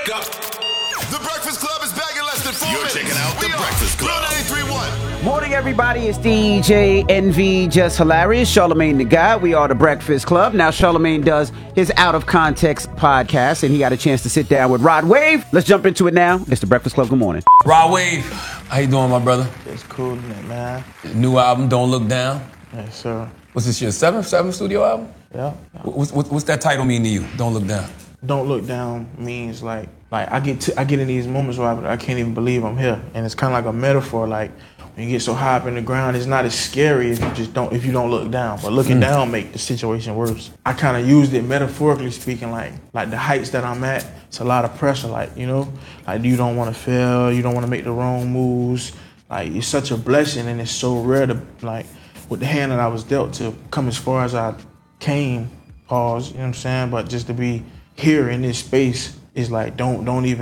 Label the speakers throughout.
Speaker 1: Wake up.
Speaker 2: The Breakfast Club is back in less than 4
Speaker 1: You're
Speaker 2: minutes.
Speaker 1: checking out The Breakfast Club.
Speaker 2: Real 93.1.
Speaker 3: Morning, everybody. It's DJ NV, Just Hilarious, Charlamagne the God. We are The Breakfast Club. Now, Charlamagne does his Out of Context podcast, and he got a chance to sit down with Rod Wave. Let's jump into it now. It's The Breakfast Club. Good morning.
Speaker 4: Rod Wave, how you doing, my brother?
Speaker 5: It's cool, man.
Speaker 4: New album, Don't Look Down.
Speaker 5: Yes, sir.
Speaker 4: What's this, your seventh studio album?
Speaker 5: Yeah.
Speaker 4: What's that title mean to you, Don't Look Down?
Speaker 5: Don't look down means like I get in these moments where I can't even believe I'm here, and it's kind of like a metaphor. Like when you get so high up in the ground, it's not as scary if you don't look down. But looking down make the situation worse. I kind of used it metaphorically speaking, like the heights that I'm at. It's a lot of pressure, like you don't want to fail, you don't want to make the wrong moves. Like it's such a blessing, and it's so rare to like with the hand that I was dealt to come as far as I came. Pause, you know what I'm saying? But just to be here in this space is like don't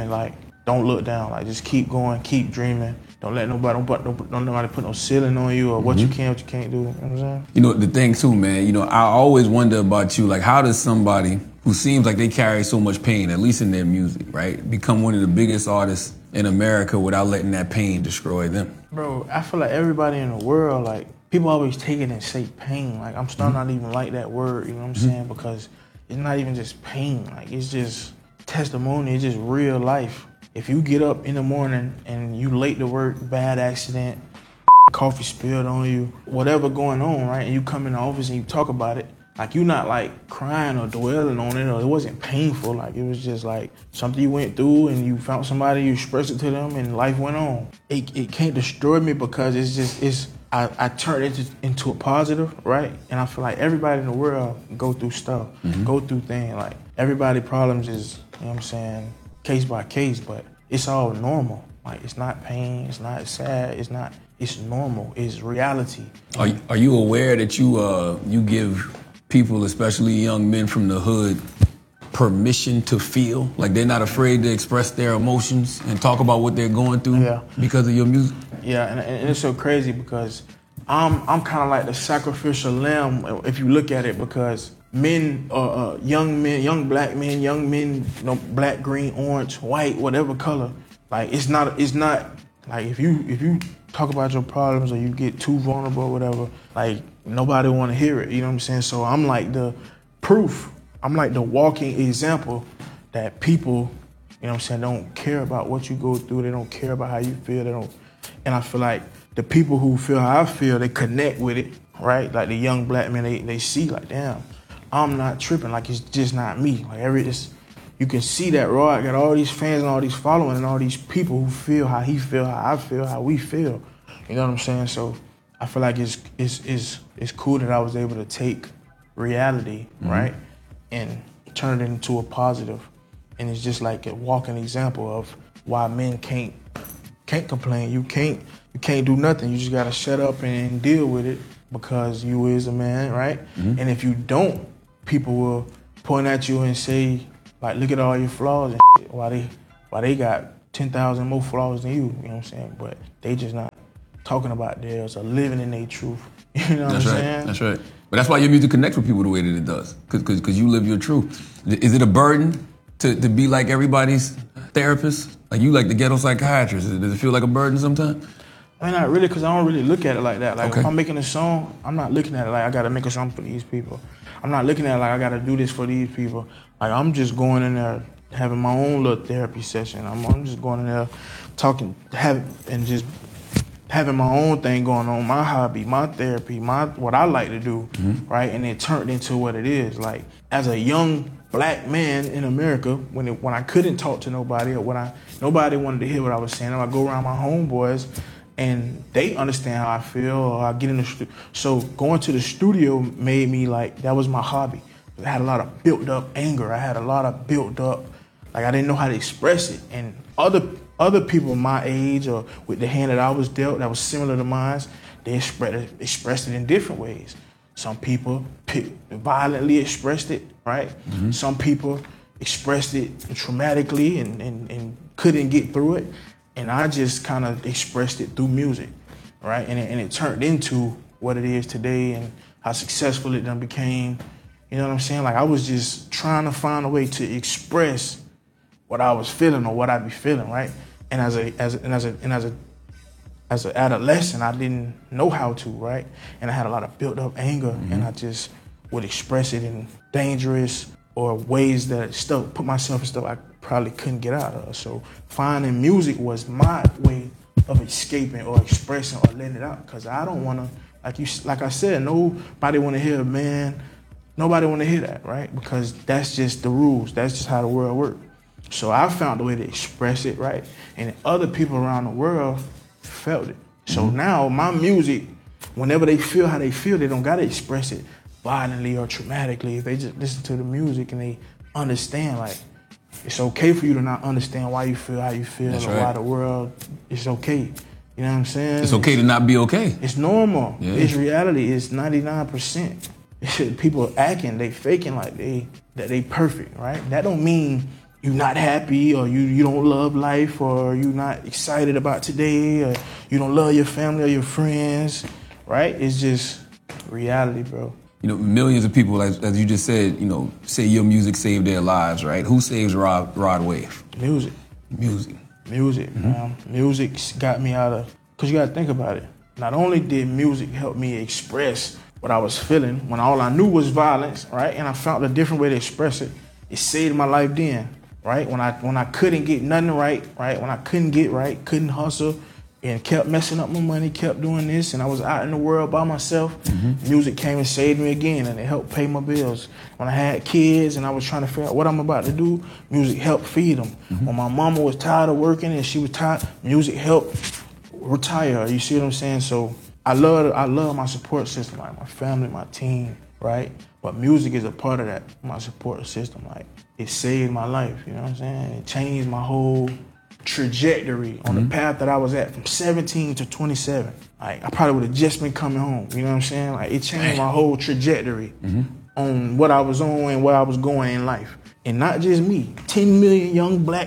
Speaker 5: look down. Like just keep going, keep dreaming. Don't let nobody put no ceiling on you or what you can, what you can't do. You know what I'm saying?
Speaker 4: You know, the thing too, man, I always wonder about you, like how does somebody who seems like they carry so much pain, at least in their music, right, become one of the biggest artists in America without letting that pain destroy them?
Speaker 5: Bro, I feel like everybody in the world, like people always take it and say pain. Like I'm starting not even like that word, you know what I'm saying? Because it's not even just pain, like it's just testimony, it's just real life. If you get up in the morning and you late to work, bad accident, coffee spilled on you, whatever going on, right? And you come in the office and you talk about it, like you're not like crying or dwelling on it, or it wasn't painful, like it was just like something you went through and you found somebody, you expressed it to them and life went on. It can't destroy me because I turned it into a positive, right? And I feel like everybody in the world go through stuff, go through things. Like everybody problems is, you know what I'm saying, case by case, but it's all normal. Like it's not pain, it's not sad, it's normal, it's reality.
Speaker 4: Are you aware that you give people, especially young men from the hood, permission to feel? Like they're not afraid to express their emotions and talk about what they're going through because of your music? Yeah,
Speaker 5: and it's so crazy because I'm kind of like the sacrificial lamb if you look at it, because men, young black men, black, green, orange, white, whatever color, like it's not like if you talk about your problems or you get too vulnerable or whatever, like nobody want to hear it, you know what I'm saying? So I'm like the proof. I'm like the walking example that people, you know what I'm saying, don't care about what you go through. They don't care about how you feel. And I feel like the people who feel how I feel, they connect with it, right? Like the young black men, they see like, damn, I'm not tripping. Like it's just not me. Like you can see that Rod got all these fans and all these following and all these people who feel how he feel, how I feel, how we feel. You know what I'm saying? So I feel like it's cool that I was able to take reality, right, and turn it into a positive. And it's just like a walking example of why men can't complain. You can't do nothing. You just gotta shut up and deal with it because you is a man, right? And if you don't, people will point at you and say, like, look at all your flaws and shit, why they got 10,000 more flaws than you know what I'm saying? But they just not talking about theirs or living in their truth. You know what I'm saying?
Speaker 4: That's right. But that's why your music connects with people the way that it does, because you live your truth. Is it a burden to be like everybody's therapist? Like you like the ghetto psychiatrist? Does it feel like a burden sometimes?
Speaker 5: I mean, not really, because I don't really look at it like that. Like if I'm making a song, I'm not looking at it like I gotta make a song for these people. I'm not looking at it like I gotta do this for these people. Like I'm just going in there having my own little therapy session. I'm just going in there talking, just having my own thing going on, my hobby, my therapy, what I like to do, right? And it turned into what it is. Like as a young black man in America, when I couldn't talk to nobody or when nobody wanted to hear what I was saying, I go around my homeboys and they understand how I feel, or I get in the studio. So going to the studio made me like, that was my hobby. I had a lot of built up anger. I had a lot of built up, like I didn't know how to express it. And other people my age or with the hand that I was dealt that was similar to mine, they expressed it in different ways. Some people violently expressed it, right? Some people expressed it traumatically and couldn't get through it. And I just kind of expressed it through music, right? And it turned into what it is today and how successful it done became. You know what I'm saying? Like I was just trying to find a way to express what I was feeling or what I be feeling, right? And as an adolescent, I didn't know how to, right? And I had a lot of built up anger, and I just would express it in dangerous or ways that put myself in stuff I probably couldn't get out of. So finding music was my way of escaping or expressing or letting it out, because I don't want to, like I said, nobody want to hear, man. Nobody want to hear that, right? Because that's just the rules. That's just how the world works. So I found a way to express it, right? And other people around the world felt it. So now my music, whenever they feel how they feel, they don't got to express it violently or traumatically. If they just listen to the music and they understand, like, it's okay for you to not understand why you feel how you feel.
Speaker 4: That's
Speaker 5: or
Speaker 4: right.
Speaker 5: why the world, it's okay. You know what I'm saying?
Speaker 4: It's okay to not be okay.
Speaker 5: It's normal.
Speaker 4: Yeah.
Speaker 5: It's reality. It's 99%. People acting, they faking like that they perfect, right? That don't mean you're not happy or you don't love life or you're not excited about today or you don't love your family or your friends, right? It's just reality, bro.
Speaker 4: You know, millions of people, as you just said, you know, say your music saved their lives, right? Who saves Rod Wave?
Speaker 5: Music.
Speaker 4: Music.
Speaker 5: Man. Music's got me out of, because you got to think about it. Not only did music help me express what I was feeling when all I knew was violence, right? And I found a different way to express it. It saved my life then, right? When I couldn't get nothing right? When I couldn't get right, couldn't hustle, and kept messing up my money, kept doing this, and I was out in the world by myself, music came and saved me again, and it helped pay my bills. When I had kids and I was trying to figure out what I'm about to do, music helped feed them. When my mama was tired of working and she was tired, music helped retire her. You see what I'm saying? So I love my support system, like my family, my team, right? But music is a part of that, my support system. Like, it saved my life, you know what I'm saying? It changed my whole trajectory on the path that I was at from 17 to 27. Like, I probably would have just been coming home, you know what I'm saying? Like, it changed my whole trajectory on what I was on and where I was going in life. And not just me, 10 million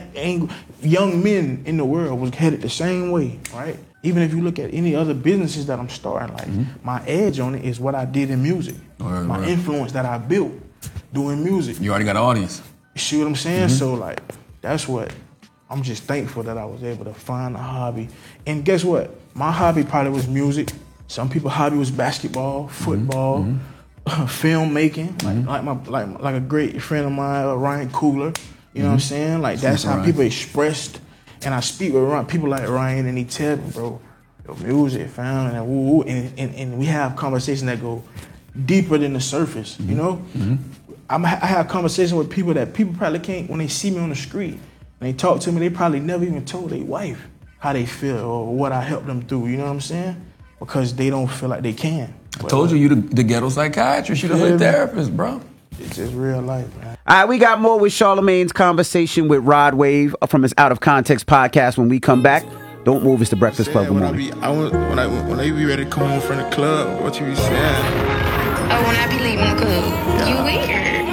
Speaker 5: young men in the world was headed the same way, right? Even if you look at any other businesses that I'm starting, like my edge on it is what I did in music. My influence that I built doing music.
Speaker 4: You already got an audience.
Speaker 5: You see what I'm saying? So like, that's what, I'm just thankful that I was able to find a hobby. And guess what? My hobby probably was music. Some people's hobby was basketball, football, filmmaking. Like a great friend of mine, Ryan Coogler. You know what I'm saying? Like, that's how people expressed. And I speak with people like Ryan, and he tell me, bro, your music, fam, and woo, and we have conversations that go deeper than the surface, you know? I have conversations with people that people probably can't, when they see me on the street, and they talk to me, they probably never even told their wife how they feel or what I helped them through, you know what I'm saying? Because they don't feel like they can.
Speaker 4: I told you the ghetto psychiatrist, you the hood therapist, bro.
Speaker 5: It's just real life, man.
Speaker 3: All right, we got more with Charlamagne's conversation with Rod Wave from his Out of Context podcast when we come back. Don't move, it's the Breakfast Club.
Speaker 1: When I be ready to come home from the club, what you be saying?
Speaker 6: Oh, when I be leaving the club, you weird.